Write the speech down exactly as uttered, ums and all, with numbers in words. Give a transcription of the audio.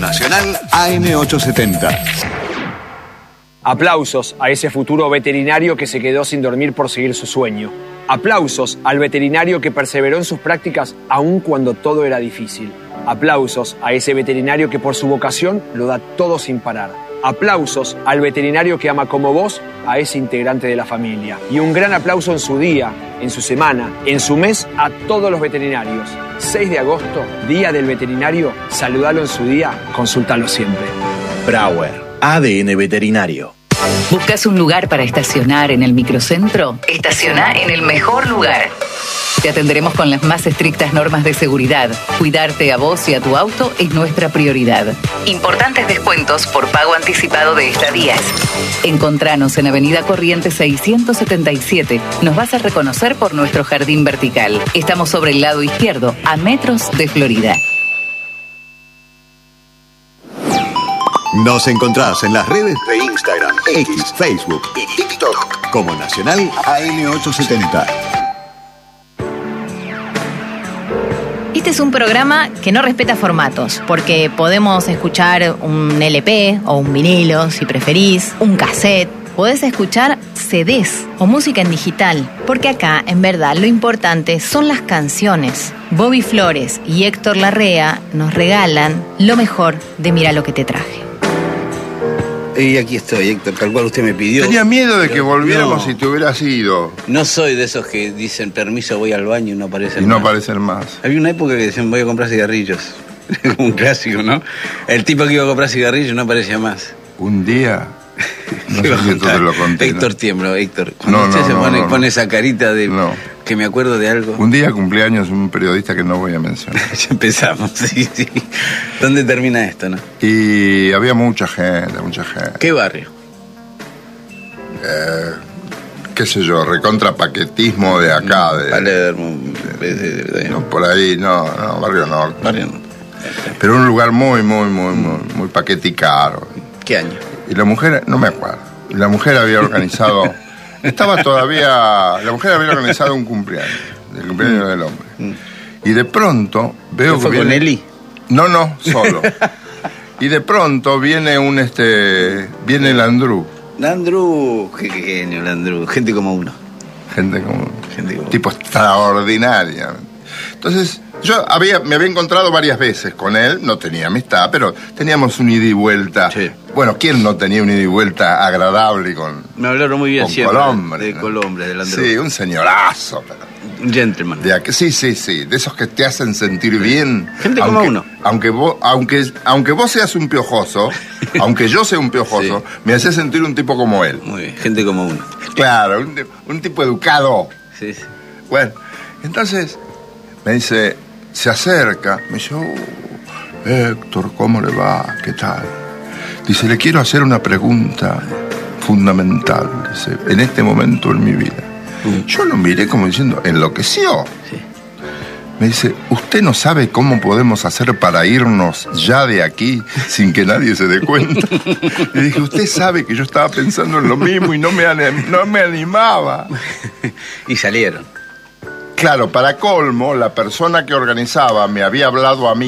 Nacional A M ochocientos setenta. Aplausos a ese futuro veterinario que se quedó sin dormir por seguir su sueño. Aplausos al veterinario que perseveró en sus prácticas aun cuando todo era difícil. Aplausos a ese veterinario que por su vocación lo da todo sin parar. Aplausos al veterinario que ama como vos a ese integrante de la familia. Y un gran aplauso en su día, en su semana, en su mes a todos los veterinarios. seis de agosto, Día del Veterinario. Saludalo en su día, consultalo siempre. Brauer, A D N Veterinario. ¿Buscas un lugar para estacionar en el microcentro? Estaciona en el mejor lugar. Te atenderemos con las más estrictas normas de seguridad. Cuidarte a vos y a tu auto es nuestra prioridad. Importantes descuentos por pago anticipado de estadías. Encontranos en Avenida Corrientes seiscientos setenta y siete. Nos vas a reconocer por nuestro jardín vertical. Estamos sobre el lado izquierdo, a metros de Florida. Nos encontrás en las redes de Instagram, X, Facebook y TikTok como Nacional A M ochocientos setenta. Este es un programa que no respeta formatos, porque podemos escuchar un L P o un vinilo, si preferís, un cassette. Podés escuchar C Ds o música en digital, porque acá, en verdad, lo importante son las canciones. Bobby Flores y Héctor Larrea nos regalan lo mejor de Mira lo que te traje. Y aquí estoy, Héctor, tal cual usted me pidió. Tenía miedo de que volviéramos no, y te hubieras ido. No soy de esos que dicen permiso, voy al baño y no aparecen Y no más. aparecen más. Había una época que decían voy a comprar cigarrillos. Un clásico, ¿no? El tipo que iba a comprar cigarrillos no aparecía más. Un día... No sé si esto te lo conté. Héctor ¿no? tiembla, Héctor. Cuando No, usted no, se no, pone, no, no. pone esa carita de No. que me acuerdo de algo. Un día cumpleaños un periodista que no voy a mencionar. Ya empezamos, sí, sí. ¿Dónde termina esto, no? Y había mucha gente, mucha gente. ¿Qué barrio? Eh, qué sé yo, recontrapaquetismo de acá. De, Palermo, de, de, de, de, no, por ahí, no, no, Barrio Norte. barrio no. Pero un lugar muy, muy, muy, muy, muy paquete y caro. ¿Qué año? Y la mujer, no me acuerdo, y la mujer había organizado, estaba todavía, la mujer había organizado un cumpleaños, el cumpleaños del hombre. Mm. Y de pronto veo ¿Fue que con viene, Eli? No, no, solo. Y de pronto viene un, este, viene el Andrew. Landru, qué genio, Landru. Gente como uno. Gente como, Gente como tipo extraordinaria. Entonces, yo había, me había encontrado varias veces con él, no tenía amistad, pero teníamos un ida y vuelta. Sí. Bueno, ¿quién no tenía un ida y vuelta agradable con, Me hablaron muy bien con siempre Colombre? de ¿no? Colombre, de Landru. Sí, un señorazo, pero... Un gentleman. De aquí, sí, sí, sí, de esos que te hacen sentir bien. Gente como aunque, uno. Aunque vos, aunque, aunque vos seas un piojoso, aunque yo sea un piojoso, Sí. me hace sentir un tipo como él. Muy bien, gente como uno. Claro, un, un tipo educado. Sí, sí. Bueno, entonces me dice, se acerca, me dice, oh, Héctor, ¿cómo le va? ¿Qué tal? Dice, le quiero hacer una pregunta fundamental, dice, en este momento en mi vida. Mm. Yo lo miré como diciendo, enloqueció. Sí. Me dice, ¿usted no sabe cómo podemos hacer para irnos ya de aquí sin que nadie se dé cuenta? Le dije, usted sabe que yo estaba pensando en lo mismo y no me, anim- no me animaba. Y salieron. Claro, para colmo, la persona que organizaba me había hablado a mí